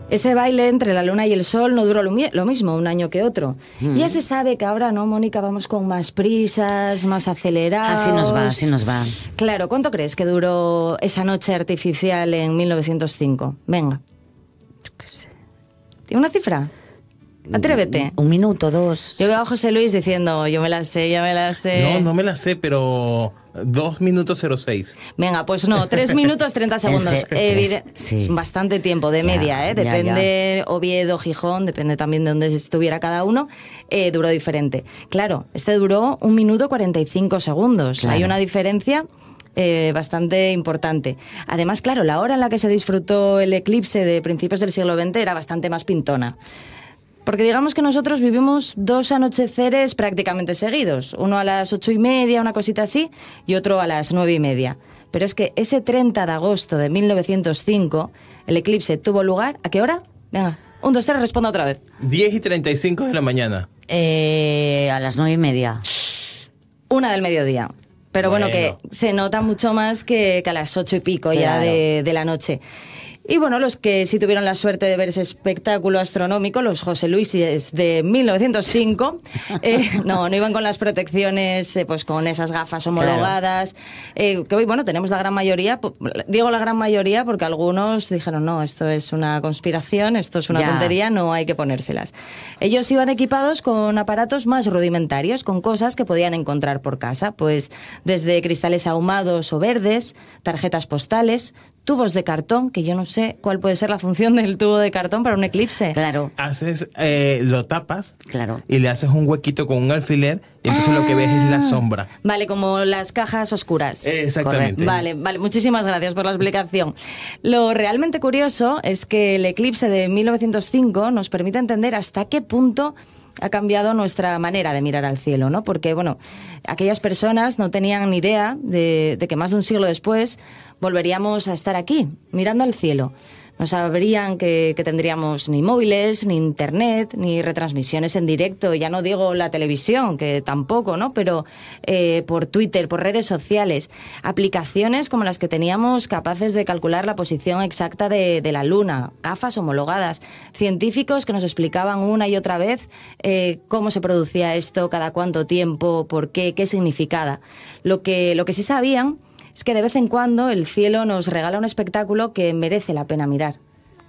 Ese baile entre la luna y el sol no duró lo mismo un año que otro. Ya se sabe que ahora, ¿no, Mónica? Vamos con más prisas, más acelerados. Así nos va, así nos va. Claro, ¿cuánto crees que duró esa noche artificial en 1905? Venga. Yo qué sé. ¿Tiene una cifra? Atrévete. 1 minuto, 2. Yo veo a José Luis diciendo, yo me la sé, ya me la sé. No, no me la sé, pero 2 minutos 06. Venga, pues no, 3 minutos 30 segundos. Sí. Es bastante tiempo de media, ¿eh? Depende, Oviedo, Gijón, depende también de dónde estuviera cada uno, duró diferente. Claro, este duró 1 minuto 45 segundos. Claro. Hay una diferencia bastante importante. Además, claro, la hora en la que se disfrutó el eclipse de principios del siglo XX era bastante más pintona. Porque digamos que nosotros vivimos 2 anocheceres prácticamente seguidos. Uno a las 8:30, una cosita así, y otro a las 9:30. Pero es que ese 30 de agosto de 1905, el eclipse tuvo lugar, ¿a qué hora? Venga, 1, 2, 3, responda otra vez. 10:35 de la mañana. A las 9:30. 1 del mediodía. Pero bueno, Bueno. que se nota mucho más que a las 8 y pico ya Claro. de la noche. Y bueno, los que sí tuvieron la suerte de ver ese espectáculo astronómico, los José Luises de 1905, no iban con las protecciones, pues con esas gafas homologadas, que hoy, bueno, tenemos la gran mayoría, digo la gran mayoría porque algunos dijeron, no, esto es una conspiración, esto es una tontería, no hay que ponérselas. Ellos iban equipados con aparatos más rudimentarios, con cosas que podían encontrar por casa, pues desde cristales ahumados o verdes, tarjetas postales, tubos de cartón, que yo no sé cuál puede ser la función del tubo de cartón para un eclipse. Claro. Haces, lo tapas Claro. y le haces un huequito con un alfiler y entonces lo que ves es la sombra. Vale, como las cajas oscuras. Exactamente. Vale, muchísimas gracias por la explicación. Lo realmente curioso es que el eclipse de 1905 nos permite entender hasta qué punto ha cambiado nuestra manera de mirar al cielo, ¿no? Porque, bueno, aquellas personas no tenían ni idea de que más de un siglo después volveríamos a estar aquí, mirando al cielo. No sabrían que tendríamos ni móviles, ni internet, ni retransmisiones en directo. Ya no digo la televisión, que tampoco, ¿no? Pero por Twitter, por redes sociales, aplicaciones como las que teníamos capaces de calcular la posición exacta de la Luna, gafas homologadas, científicos que nos explicaban una y otra vez cómo se producía esto, cada cuánto tiempo, por qué significaba. Lo que sí sabían es que de vez en cuando el cielo nos regala un espectáculo que merece la pena mirar.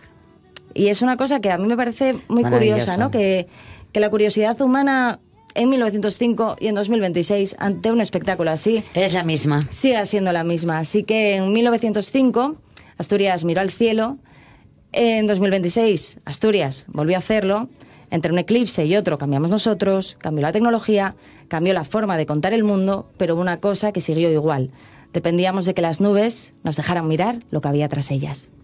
Y es una cosa que a mí me parece muy curiosa, ¿no? Que la curiosidad humana en 1905 y en 2026, ante un espectáculo así, Es la misma. siga siendo la misma. Así que en 1905 Asturias miró al cielo, en 2026 Asturias volvió a hacerlo. Entre un eclipse y otro cambiamos nosotros, cambió la tecnología, cambió la forma de contar el mundo, pero hubo una cosa que siguió igual. Dependíamos de que las nubes nos dejaran mirar lo que había tras ellas.